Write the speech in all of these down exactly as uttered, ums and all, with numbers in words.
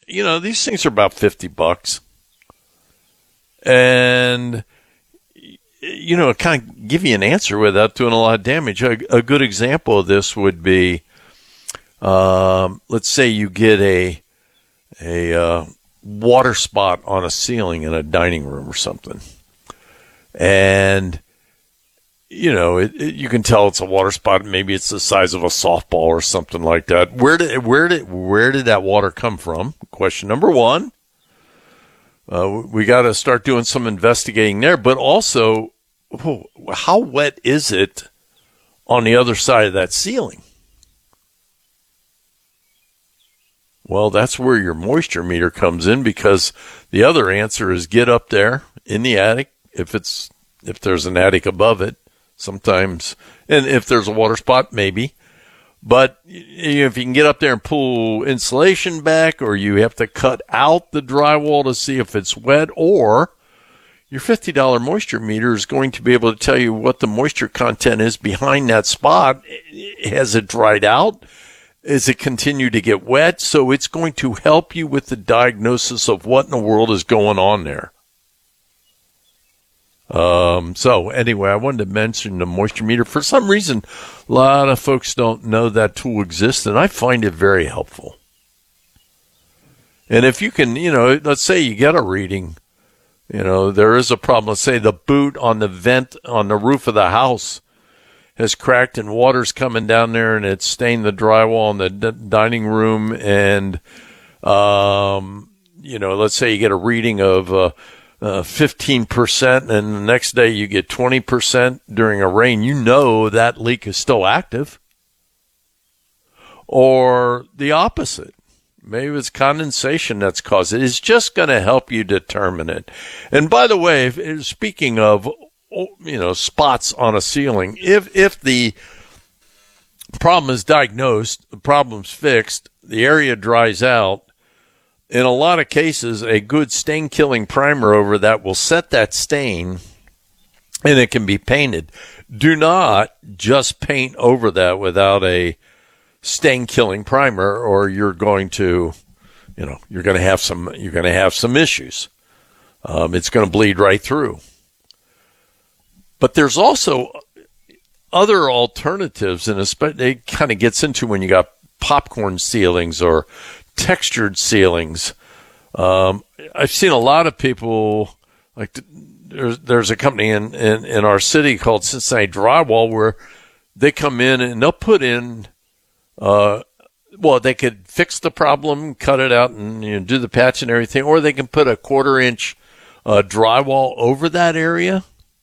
you know, these things are about fifty bucks. And, you know, kind of give you an answer without doing a lot of damage. A, a good example of this would be, um, let's say you get a, a uh, water spot on a ceiling in a dining room or something. And, you know, it, it, you can tell it's a water spot. Maybe it's the size of a softball or something like that. Where did where did where did that water come from? Question number one. Uh, we got to start doing some investigating there. But also, oh, how wet is it on the other side of that ceiling? Well, that's where your moisture meter comes in, because the other answer is get up there in the attic if it's if there's an attic above it. Sometimes, and if there's a water spot, maybe. But if you can get up there and pull insulation back, or you have to cut out the drywall to see if it's wet, or your fifty dollars moisture meter is going to be able to tell you what the moisture content is behind that spot. Has it dried out? Is it continue to get wet? So it's going to help you with the diagnosis of what in the world is going on there. Um, so anyway, I wanted to mention the moisture meter. For some reason, a lot of folks don't know that tool exists, and I find it very helpful. And if you can, you know, let's say you get a reading, you know, there is a problem. Let's say the boot on the vent on the roof of the house has cracked and water's coming down there and it's stained the drywall in the d- dining room. And, um, you know, let's say you get a reading of, uh, Uh, fifteen percent, and the next day you get twenty percent during a rain. You know that leak is still active. Or the opposite. Maybe it's condensation that's caused it. It's just going to help you determine it. And by the way, if, speaking of, you know, spots on a ceiling, if if the problem is diagnosed, the problem's fixed, the area dries out, in a lot of cases, a good stain-killing primer over that will set that stain, and it can be painted. Do not just paint over that without a stain-killing primer, or you're going to, you know, you're going to have some, you're going to have some issues. Um, it's going to bleed right through. But there's also other alternatives, and it kind of gets into when you got popcorn ceilings or textured ceilings. Um, I've seen a lot of people, like there's, there's a company in, in, in our city called Cincinnati Drywall, where they come in and they'll put in, uh, well, they could fix the problem, cut it out, and you know, do the patch and everything, or they can put a quarter inch uh, drywall over that area.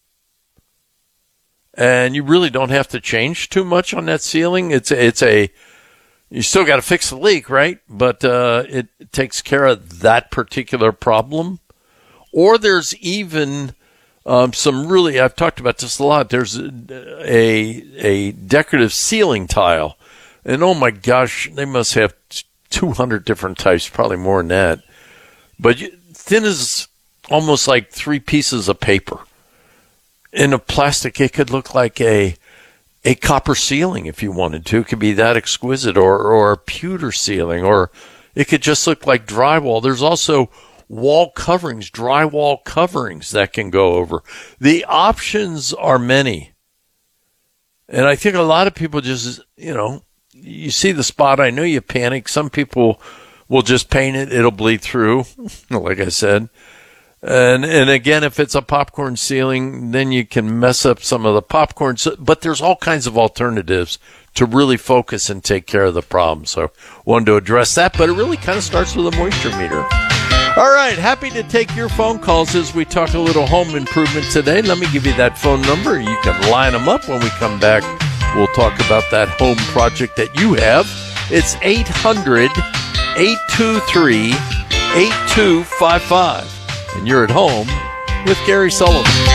And you really don't have to change too much on that ceiling. It's a, it's a, you still got to fix the leak, right? But uh, it takes care of that particular problem. Or there's even um, some really, I've talked about this a lot, there's a, a, a decorative ceiling tile. And oh my gosh, they must have two hundred different types, probably more than that. But you, thin as almost like three pieces of paper. In a plastic, it could look like a a copper ceiling if you wanted to. It could be that exquisite, or, or a pewter ceiling, or it could just look like drywall. There's also wall coverings, drywall coverings that can go over. The options are many. And I think a lot of people just, you know, you see the spot, I know you panic. Some people will just paint it. It'll bleed through, like I said. And and again, if it's a popcorn ceiling, then you can mess up some of the popcorn. So, but there's all kinds of alternatives to really focus and take care of the problem. So wanted to address that, but it really kind of starts with a moisture meter. All right, happy to take your phone calls as we talk a little home improvement today. Let me give you that phone number. You can line them up when we come back. We'll talk about that home project that you have. It's eight hundred, eight two three, eight two five five. And you're at home with Gary Sullivan.